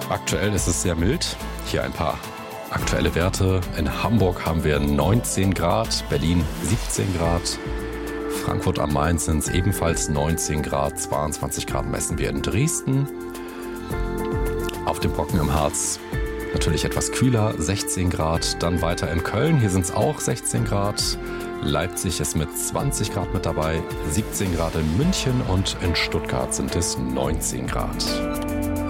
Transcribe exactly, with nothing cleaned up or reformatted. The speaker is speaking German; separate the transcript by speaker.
Speaker 1: Aktuell ist es sehr mild. Hier ein paar aktuelle Werte. In Hamburg haben wir neunzehn Grad, Berlin siebzehn Grad, Frankfurt am Main sind es ebenfalls neunzehn Grad, zweiundzwanzig Grad messen wir in Dresden. Auf dem Brocken im Harz natürlich etwas kühler, sechzehn Grad. Dann weiter in Köln, hier sind es auch sechzehn Grad. Leipzig ist mit zwanzig Grad mit dabei, siebzehn Grad in München und in Stuttgart sind es neunzehn Grad.